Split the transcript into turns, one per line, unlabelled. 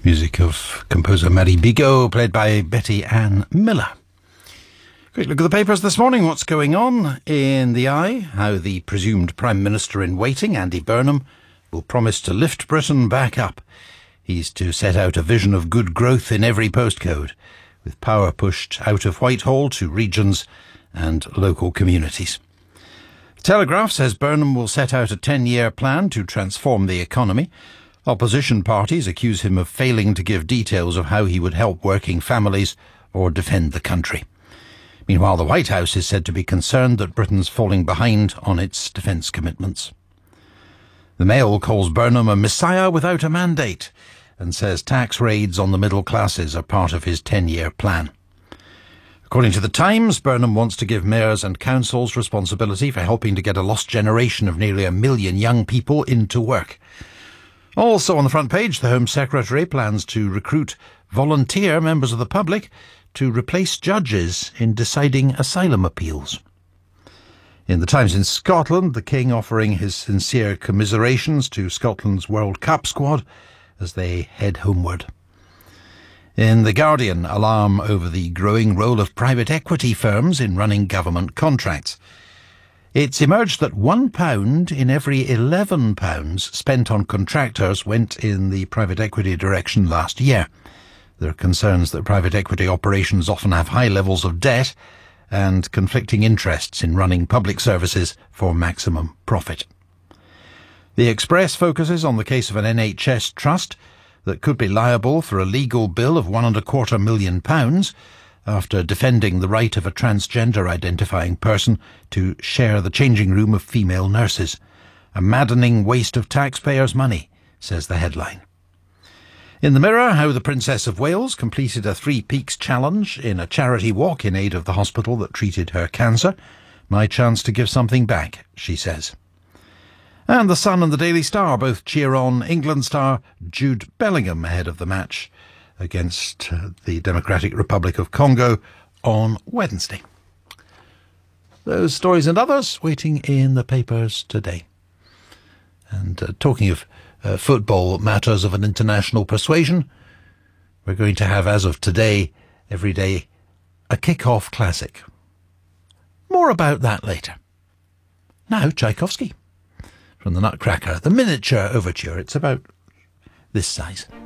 Music of composer Marie Bigot, played by Betty Ann Miller. Quick look at the papers this morning. What's going on in the Eye? How the presumed Prime Minister in waiting, Andy Burnham, will promise to lift Britain back up. He's to set out a vision of good growth in every postcode, with power pushed out of Whitehall to regions and local communities. The Telegraph says Burnham will set out a 10-year plan to transform the economy. Opposition parties accuse him of failing to give details of how he would help working families or defend the country. Meanwhile, the White House is said to be concerned that Britain's falling behind on its defence commitments. The Mail calls Burnham a messiah without a mandate and says tax raids on the middle classes are part of his 10-year plan. According to The Times, Burnham wants to give mayors and councils responsibility for helping to get a lost generation of nearly 1 million young people into work. Also on the front page, the Home Secretary plans to recruit volunteer members of the public to replace judges in deciding asylum appeals. In the Times in Scotland, the King offering his sincere commiserations to Scotland's World Cup squad as they head homeward. In The Guardian, alarm over the growing role of private equity firms in running government contracts. It's emerged that £1 in every £11 spent on contractors went in the private equity direction last year. There are concerns that private equity operations often have high levels of debt and conflicting interests in running public services for maximum profit. The Express focuses on the case of an NHS trust that could be liable for a legal bill of £1.25 million after defending the right of a transgender identifying person to share the changing room of female nurses. A maddening waste of taxpayers' money, says the headline. In the Mirror, how the Princess of Wales completed a 3 Peaks challenge in a charity walk in aid of the hospital that treated her cancer. My chance to give something back, she says. And The Sun and the Daily Star both cheer on England star Jude Bellingham ahead of the match against the Democratic Republic of Congo on Wednesday. Those stories and others waiting in the papers today. And talking of football matters of an international persuasion, we're going to have, as of today, every day, a kick-off classic. More about that later. Now, Tchaikovsky from the Nutcracker, the miniature overture. It's about this size.